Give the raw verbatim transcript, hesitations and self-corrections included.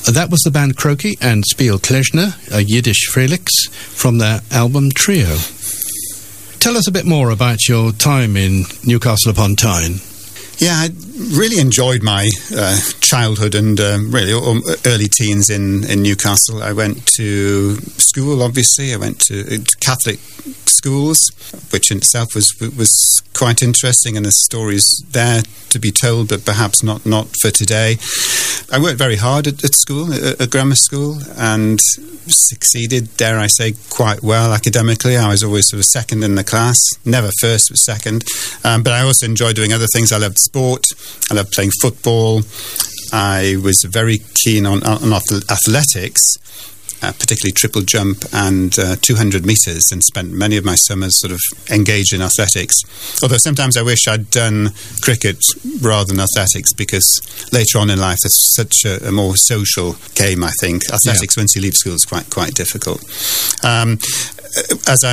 That was the band Croaky and Spiel Klezner, a Yiddish Frelix, from their album Trio. Tell us a bit more about your time in Newcastle upon Tyne. Yeah, I really enjoyed my uh, childhood and um, really early teens in, in Newcastle. I went to school, obviously. I went to, to Catholic schools, which in itself was was quite interesting, and there's stories there to be told, but perhaps not, not for today. I worked very hard at, at school, at, at grammar school, and succeeded, dare I say, quite well academically. I was always sort of second in the class, never first, but second. Um, but I also enjoyed doing other things. I loved sport. I loved playing football. I was very keen on, on athletics, uh, particularly triple jump and uh, two hundred metres, and spent many of my summers sort of engaged in athletics. Although sometimes I wish I'd done cricket rather than athletics, because later on in life it's such a, a more social game, I think. Athletics, yeah. Once you leave school, is quite, quite difficult. Um, as I